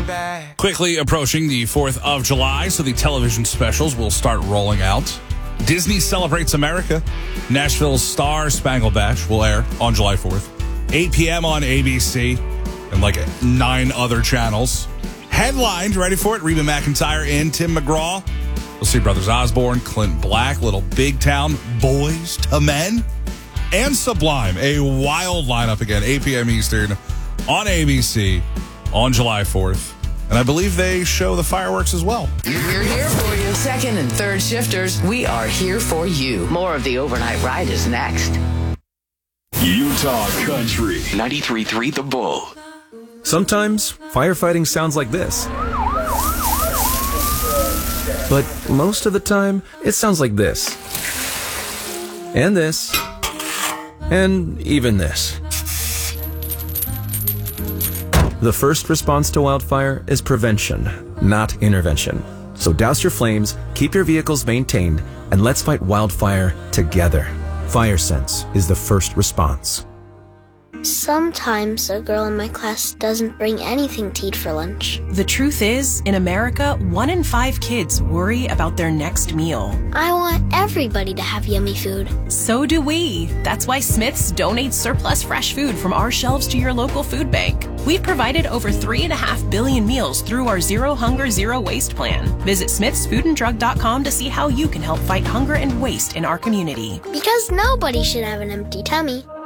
Quickly approaching the 4th of July, so the television specials will start rolling out. Disney Celebrates America. Nashville's Star Spangled Batch will air on July 4th. 8 p.m. on ABC and like 9 other channels. Headlined, ready for it? Reba McEntire and Tim McGraw. We'll see Brothers Osborne, Clint Black, Little Big Town, Boys to Men, and Sublime. A wild lineup again, 8 p.m. Eastern on ABC on July 4th. And I believe they show the fireworks as well. We're here for you. Second and third shifters, we are here for you. More of the Overnight Ride is next. Utah Country 93.3 The Bull. Sometimes firefighting sounds like this. But most of the time, it sounds like this. And this. And even this. The first response to wildfire is prevention, not intervention. So douse your flames, keep your vehicles maintained, and let's fight wildfire together. FireSense is the first response. Sometimes a girl in my class doesn't bring anything to eat for lunch. The truth is, in America, 1 in 5 kids worry about their next meal. I want everybody to have yummy food. So do we. That's why Smith's donates surplus fresh food from our shelves to your local food bank. We've provided over 3.5 billion meals through our Zero Hunger, Zero Waste plan. Visit smithsfoodanddrug.com to see how you can help fight hunger and waste in our community. Because nobody should have an empty tummy.